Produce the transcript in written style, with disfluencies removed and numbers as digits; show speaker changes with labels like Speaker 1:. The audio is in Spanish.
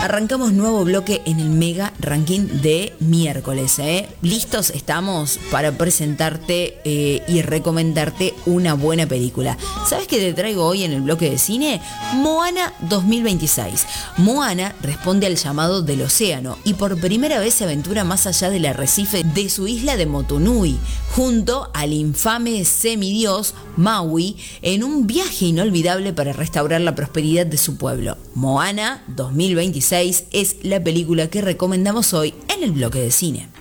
Speaker 1: Arrancamos nuevo bloque en el mega ranking de miércoles. Listos estamos para presentarte y recomendarte una buena película. ¿Sabes qué te traigo hoy en el bloque de cine? Moana 2026. Moana responde al llamado del océano y por primera vez se aventura más allá del arrecife de su isla de Motunui, junto al infame semidios Maui, en un viaje inolvidable para restaurar la prosperidad de su pueblo. Moana 2026 es la película que recomendamos hoy en el bloque de cine.